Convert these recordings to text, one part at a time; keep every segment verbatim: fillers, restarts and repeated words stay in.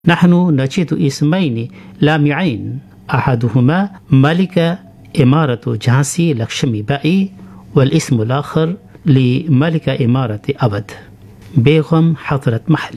نحن نجد اسمين لامعين، أحدهما ملكة إمارة جهانسي لكشمي بائی، والاسم الآخر لملكة إمارة أودh بيغم حضرة محل.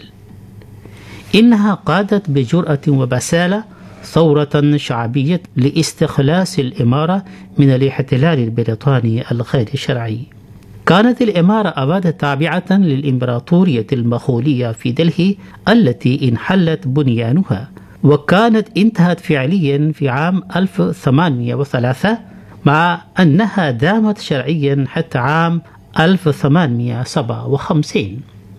إنها قادت بجرأة وبسالة ثورة شعبية لاستخلاص الإمارة من الاحتلال البريطاني الغير شرعي. كانت الإمارة أودh تابعة للإمبراطورية المغولية في دلهي التي انحلت بنيانها، وكانت انتهت فعليا في عام ألف وثمانمئة وثلاثة، مع أنها دامت شرعيا حتى عام ألف وثمانمئة وسبعة وخمسين.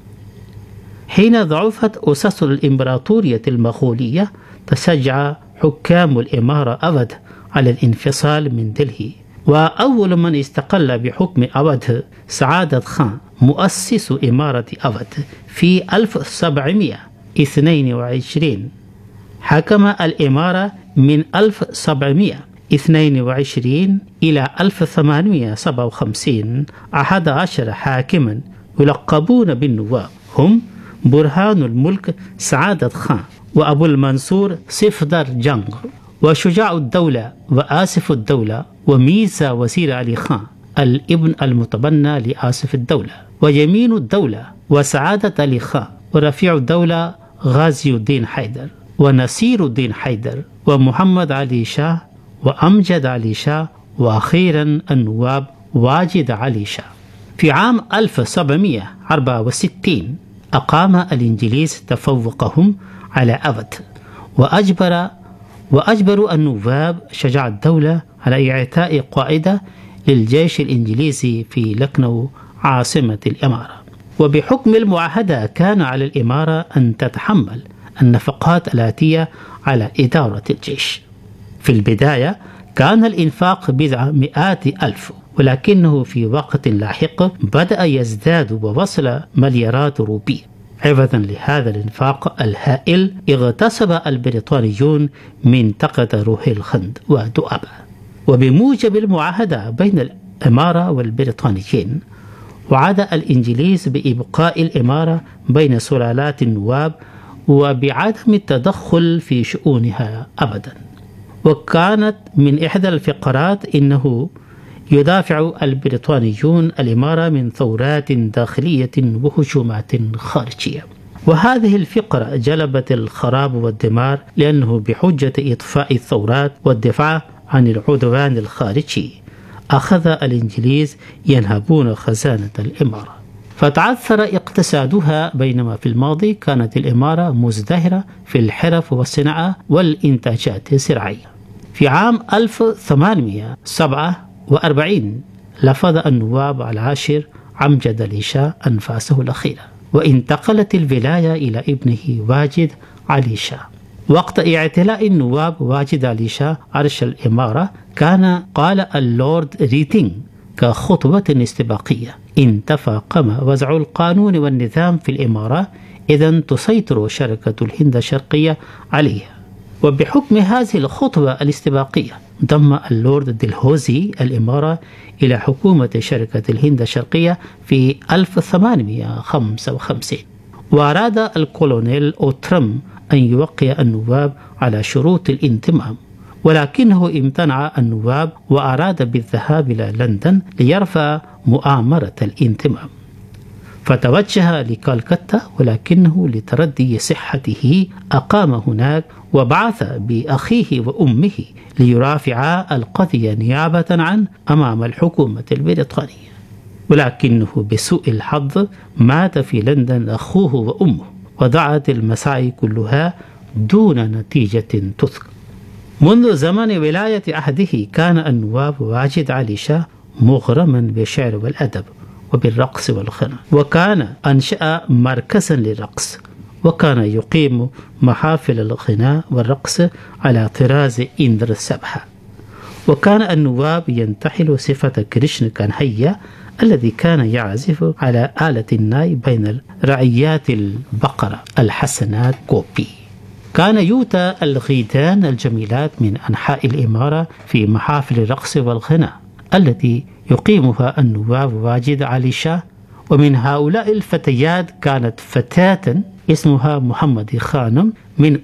حين ضعفت أسس الإمبراطورية المغولية، تشجع حكام الإمارة أودh على الانفصال من دلهي، وأول من استقل بحكم أودh سعادة خان مؤسس إمارة أودh في ألف وسبعمئة واثنين وعشرين. حكم الإمارة من ألف وسبعمئة واثنين وعشرين إلى ألف وثمانمئة وسبعة وخمسين أحد عشر حاكما يلقبون بالنواب، هم برهان الملك سعادة خان، وأبو المنصور صفدر جنگ، وشجاع الدولة وآسف الدولة، وميزة وزير علي خان الابن المتبنى لآسف الدولة، ويمين الدولة وسعادة علي خان، ورفيع الدولة غازي الدين حيدر، ونصير الدين حيدر، ومحمد علي شاه، وأمجد علي شاه، وأخيرا النواب واجد علي شاه. في عام ألف وسبعمئة وأربعة وستين أقام الإنجليز تفوقهم على أودh، وأجبر وأجبروا النواب شجاع الدولة على إعطاء قاعدة للجيش الإنجليزي في لكنو عاصمة الإمارة. وبحكم المعاهدة كان على الإمارة أن تتحمل النفقات الآتية على إدارة الجيش. في البداية كان الإنفاق بضع مئات ألف، ولكنه في وقت لاحق بدأ يزداد ووصل مليارات روبية. عوضا لهذا الإنفاق الهائل، اغتصب البريطانيون منطقة روهيلخند ودؤابة. وبموجب المعاهدة بين الإمارة والبريطانيين، وعد الإنجليز بإبقاء الإمارة بين سلالات النواب وبعدم التدخل في شؤونها أبدا. وكانت من إحدى الفقرات إنه يدافع البريطانيون الإمارة من ثورات داخلية وهجومات خارجية. وهذه الفقرة جلبت الخراب والدمار، لأنه بحجة إطفاء الثورات والدفاع عن العدوان الخارجي أخذ الإنجليز ينهبون خزانة الإمارة، فتعثر اقتصادها، بينما في الماضي كانت الإمارة مزدهرة في الحرف والصناعة والإنتاجات الزراعية. في عام ألف وثمانمئة وسبعة وأربعين لفظ النواب العاشر أمجد علي شاه أنفاسه الأخيرة، وانتقلت الولاية إلى ابنه واجد علي شاه. وقت اعتلاء النواب واجد علي شاه عرش الإمارة، كان قال اللورد ريتينغ كخطوة استباقية: إن تفاقم وضع القانون والنظام في الإمارة، إذن تسيطر شركة الهند الشرقية عليها. وبحكم هذه الخطوة الاستباقية، ضم اللورد دلهوزي الإمارة إلى حكومة شركة الهند الشرقية في ألف وثمانمئة وخمسة وخمسين. وأراد الكولونيل أوترم أن يوقع النواب على شروط الانضمام، ولكنه امتنع النواب وأراد بالذهاب إلى لندن ليرفع مؤامرة الانضمام، فتوجه لكالكتا، ولكنه لتردي صحته أقام هناك وبعث بأخيه وأمه ليرافعا القضية نيابة عنه أمام الحكومة البريطانية. ولكنه بسوء الحظ مات في لندن أخوه وأمه، وضاعت المساعي كلها دون نتيجة تذكر. منذ زمن ولاية عهده كان النواب واجد علي شاه مغرما بالشعر والأدب وبالرقص والغناء، وكان أنشأ مركزا للرقص، وكان يقيم محافل الغناء والرقص على طراز إندر السبحة. وكان النواب ينتحل صفة كريشن كانهيا الذي كان يعزف على آلة الناي بين رعيات البقرة الحسنات كوبي. كان يؤتى الغيدان الجميلات من أنحاء الإمارة في محافل الرقص والغناء التي يقيمها النواب واجد علي شاه. ومن هؤلاء الفتيات كانت فتاة اسمها محمد خانم من